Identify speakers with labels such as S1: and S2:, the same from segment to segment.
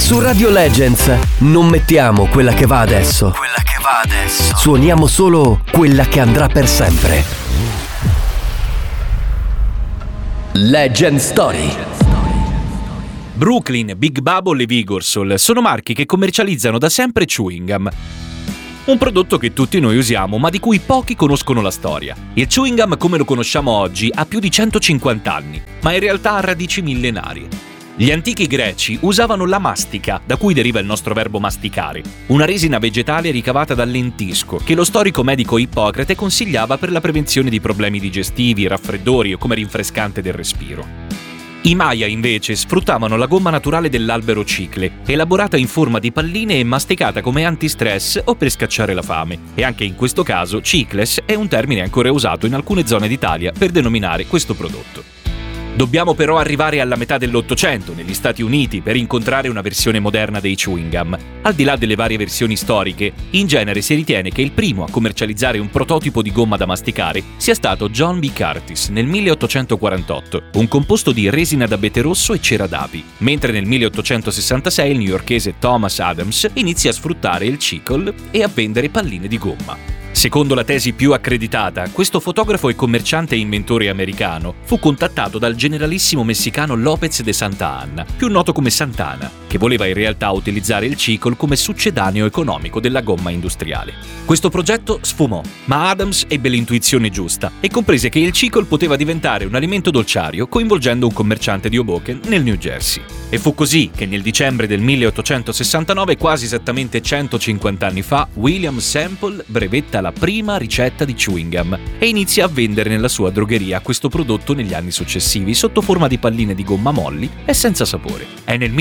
S1: Su Radio Legends non mettiamo quella che va adesso. Suoniamo solo quella che andrà per sempre. Legend Story.
S2: Brooklyn, Big Bubble e Vigorsol sono marchi che commercializzano da sempre chewing gum. Un prodotto che tutti noi usiamo, ma di cui pochi conoscono la storia. Il chewing gum, come lo conosciamo oggi, ha più di 150 anni, ma in realtà ha radici millenarie. Gli antichi greci usavano la mastica, da cui deriva il nostro verbo masticare, una resina vegetale ricavata dal lentisco, che lo storico medico Ippocrate consigliava per la prevenzione di problemi digestivi, raffreddori o come rinfrescante del respiro. I Maya, invece, sfruttavano la gomma naturale dell'albero cicle, elaborata in forma di palline e masticata come antistress o per scacciare la fame. E anche in questo caso, cicles è un termine ancora usato in alcune zone d'Italia per denominare questo prodotto. Dobbiamo però arrivare alla metà dell'Ottocento, negli Stati Uniti, per incontrare una versione moderna dei chewing gum. Al di là delle varie versioni storiche, in genere si ritiene che il primo a commercializzare un prototipo di gomma da masticare sia stato John B. Curtis nel 1848, un composto di resina d'abete rosso e cera d'api, mentre nel 1866 il newyorkese Thomas Adams inizia a sfruttare il chicle e a vendere palline di gomma. Secondo la tesi più accreditata, questo fotografo e commerciante e inventore americano fu contattato dal generalissimo messicano López de Santa Anna, più noto come Santana, che voleva in realtà utilizzare il chicle come succedaneo economico della gomma industriale. Questo progetto sfumò, ma Adams ebbe l'intuizione giusta e comprese che il chicle poteva diventare un alimento dolciario coinvolgendo un commerciante di Hoboken nel New Jersey. E fu così che nel dicembre del 1869, quasi esattamente 150 anni fa, William Semple brevetta la prima ricetta di chewing gum e inizia a vendere nella sua drogheria questo prodotto negli anni successivi sotto forma di palline di gomma molli e senza sapore. È nel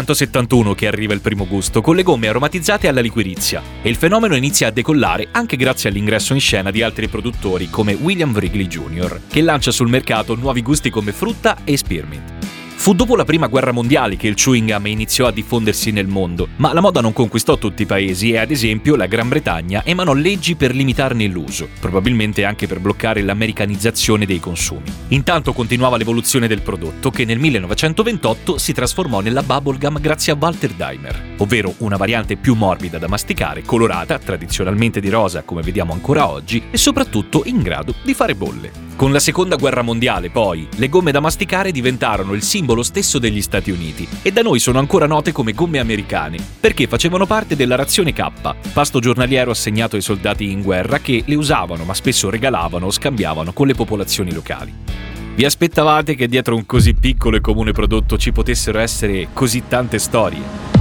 S2: 1871 che arriva il primo gusto, con le gomme aromatizzate alla liquirizia, e il fenomeno inizia a decollare anche grazie all'ingresso in scena di altri produttori come William Wrigley Jr., che lancia sul mercato nuovi gusti come frutta e spearmint. Fu dopo la Prima Guerra Mondiale che il chewing gum iniziò a diffondersi nel mondo, ma la moda non conquistò tutti i paesi e, ad esempio, la Gran Bretagna emanò leggi per limitarne l'uso, probabilmente anche per bloccare l'americanizzazione dei consumi. Intanto continuava l'evoluzione del prodotto, che nel 1928 si trasformò nella bubblegum grazie a Walter Daimer, ovvero una variante più morbida da masticare, colorata, tradizionalmente di rosa come vediamo ancora oggi, e soprattutto in grado di fare bolle. Con la Seconda Guerra Mondiale, poi, le gomme da masticare diventarono il simbolo stesso degli Stati Uniti e da noi sono ancora note come gomme americane, perché facevano parte della razione K, pasto giornaliero assegnato ai soldati in guerra che le usavano ma spesso regalavano o scambiavano con le popolazioni locali. Vi aspettavate che dietro un così piccolo e comune prodotto ci potessero essere così tante storie?